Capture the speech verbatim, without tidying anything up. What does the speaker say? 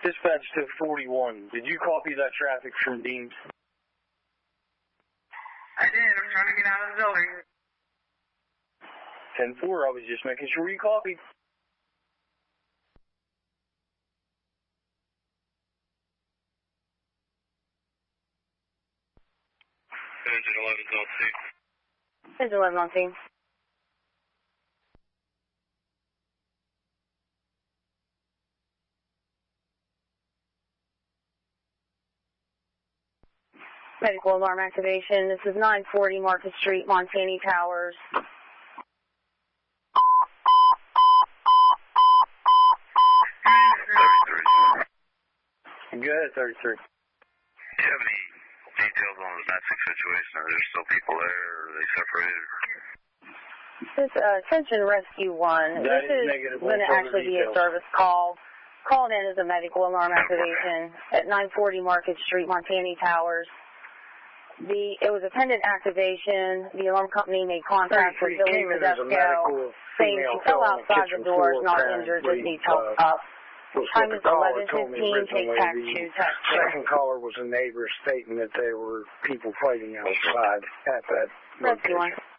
Dispatch to forty-one. Did you copy that traffic from Dean? I did. I'm trying to get out of the building. ten four, I was just making sure you copied. Engine eleven's on scene. Engine eleven on scene. Medical alarm activation. This is nine forty Market Street, Montani Towers. thirty-three. Go ahead, thirty-three. Do you have any details on the domestic situation? Are there still people there, or are they separated? This uh, Attention Rescue one. That this is is going to actually be a service call. Called in as a medical alarm activation at nine forty Market Street, Montani Towers. The it was a pendant activation. The alarm company made contact with Billy Tedesco, saying she fell outside the doors, not injured, just needs help up. Time is eleven fifteen. Take tax two text. Second caller was a neighbor stating that there were people fighting outside at that Rescue location. one.